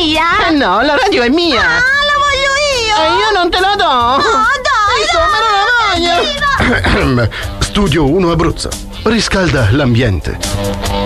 mia? No, la radio è mia. La voglio io. E io non te la do. No, dai, Insomma, non la voglio. Studio 1 Abruzzo. Riscalda l'ambiente.